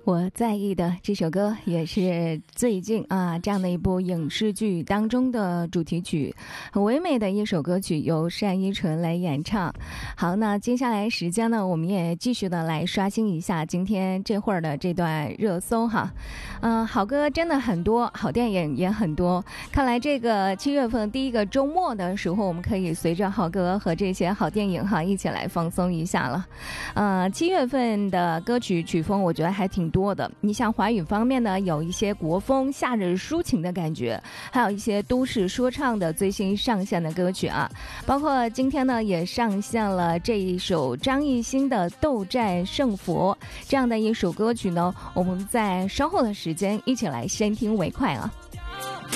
我在意的这首歌也是最近这样的一部影视剧当中的主题曲，很唯美的一首歌曲，由单依纯来演唱。好，那接下来时间呢，我们也继续的来刷新一下今天这会儿的这段热搜哈。好歌真的很多，好电影也很多。看来这个7月份第一个周末的时候，我们可以随着好歌和这些好电影一起来放松一下了。7月份的歌曲曲风我觉得还挺多的，你像华语方面呢，有一些国风夏日抒情的感觉，还有一些都市说唱的最新上线的歌曲包括今天呢也上线了这一首张艺兴的《斗战胜佛》这样的一首歌曲呢，我们在稍后的时间一起来先听为快